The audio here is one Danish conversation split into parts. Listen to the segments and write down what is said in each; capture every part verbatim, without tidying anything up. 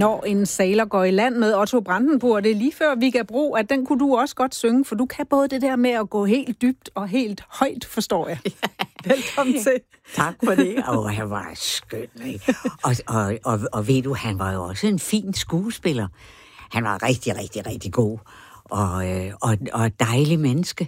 Når en sailor går i land med Otto Brandenburg, det er lige før Vigga Bro, at den kunne du også godt synge, for du kan både det der med at gå helt dybt og helt højt, forstår jeg. Velkommen til. Tak for det. Og han var skøn, ikke? Og, og, og, og ved du, han var jo også en fin skuespiller. Han var rigtig, rigtig, rigtig god. Og, øh, og, og dejlig menneske.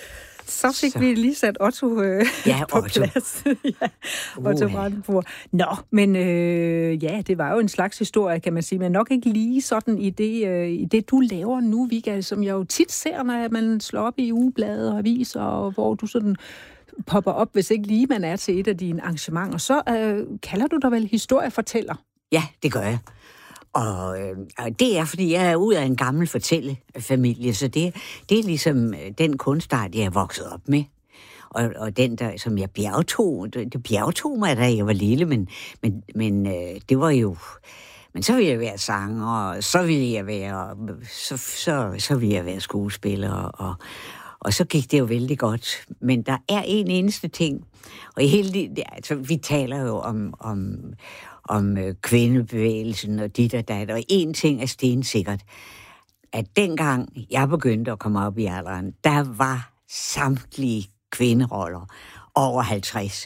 Så fik så. vi lige sat Otto øh, ja, på Otto. plads. ja, Otto Brandenburg. Nå, men øh, ja, det var jo en slags historie, kan man sige, men nok ikke lige sådan i det, øh, i det du laver nu, Vigga, som jeg jo tit ser, når man slår op i ugeblade og aviser, og hvor du sådan popper op, hvis ikke lige man er til et af dine arrangementer. Så øh, kalder du dig vel historiefortæller? Ja, det gør jeg. Og, øh, og det er, fordi jeg er ud af en gammel fortællefamilie, så det, det er ligesom den kunstart, jeg er vokset op med. Og, og den, der, som jeg bjergtog, det, det bjergtog mig, da jeg var lille, men, men, men øh, det var jo... Men så ville jeg være sanger, og så ville jeg være, så, så, så ville jeg være skuespiller, og, og så gik det jo vældig godt. Men der er en eneste ting, og i hele det, altså, vi taler jo om... om om kvindebevægelsen og dit og dat, og en ting er stensikkert, at dengang jeg begyndte at komme op i alderen, der var samtlige kvinderoller over halvtreds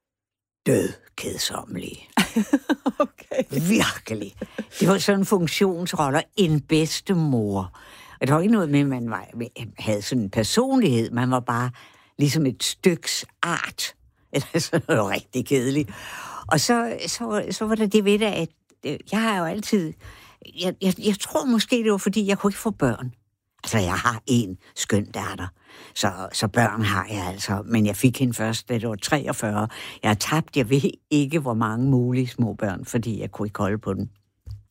død kedsommelige. Okay. Virkelig. Det var sådan funktionsroller, en bedstemor. Og det var ikke noget med, at man var, havde sådan en personlighed, man var bare ligesom et styks art. Eller sådan noget rigtig kedeligt. Og så, så, så var der det ved det, at jeg har jo altid... Jeg, jeg, jeg tror måske, det var, fordi jeg kunne ikke få børn. Altså, jeg har en skøn datter, så, så børn har jeg altså. Men jeg fik hende først, da det var treogfyrre. Jeg har tabt, jeg ved ikke, hvor mange mulige små børn, fordi jeg kunne ikke holde på den.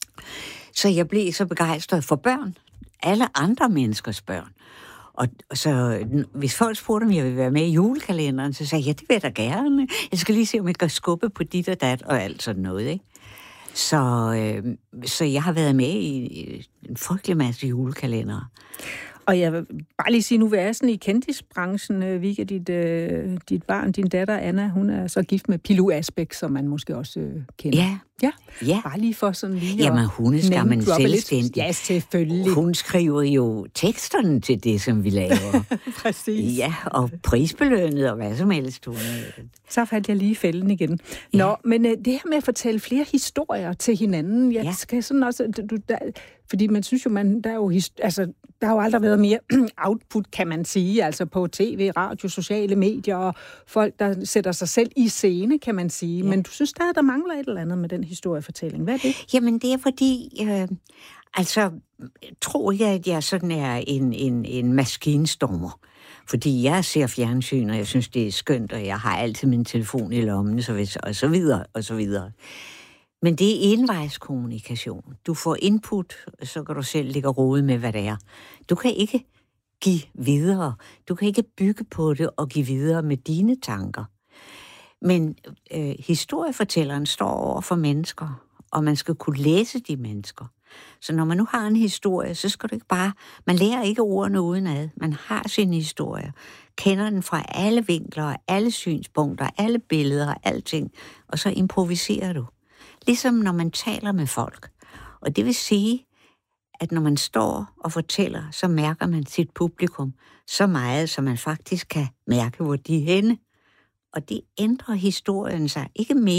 Så jeg blev så begejstret for børn. Alle andre menneskers børn. Og, og så, hvis folk spurgte, om jeg ville være med i julekalenderen, så sagde jeg, ja, det vil jeg da gerne. Jeg skal lige se, om jeg kan skubbe på dit og dat, og alt sådan noget, ikke? Så, øh, så jeg har været med i en frygtelig masse julekalendere. Og jeg vil bare lige sige, nu er jeg sådan i kendisbranchen, Vigga, dit, øh, dit barn, din datter Anna, hun er så gift med Pilou Asbæk, som man måske også øh, kender. Ja. Ja. Ja. Bare lige for sådan lige... Jamen, hun er skam en selvstændig. Ja, selvfølgelig. Hun skriver jo teksterne til det, som vi laver. Præcis. Ja, og prisbelønnet og hvad som helst. Hun... Så faldt jeg lige i fælden igen. Nå, ja. men øh, det her med at fortælle flere historier til hinanden, jeg ja. skal sådan også... Du, der, fordi man synes jo, man, der er jo, altså, der har jo aldrig været mere output, kan man sige, altså på tv, radio, sociale medier, og folk, der sætter sig selv i scene, kan man sige. Ja. Men du synes, der, der mangler et eller andet med den historiefortælling. Hvad er det? Jamen, det er fordi, øh, altså, tror jeg, at jeg sådan er en, en, en maskinstormer. Fordi jeg ser fjernsyn, og jeg synes, det er skønt, og jeg har altid min telefon i lommen, så hvis, og så videre, og så videre. Men det er envejskommunikation. Du får input, så kan du selv ligge og rode med, hvad det er. Du kan ikke give videre. Du kan ikke bygge på det og give videre med dine tanker. Men øh, historiefortælleren står over for mennesker, og man skal kunne læse de mennesker. Så når man nu har en historie, så skal du ikke bare... Man lærer ikke ordene udenad. Man har sin historie. Kender den fra alle vinkler, alle synspunkter, alle billeder, alting. Og så improviserer du. Ligesom når man taler med folk. Og det vil sige, at når man står og fortæller, så mærker man sit publikum så meget, så man faktisk kan mærke, hvor de er henne. Og det ændrer historien sig ikke mere.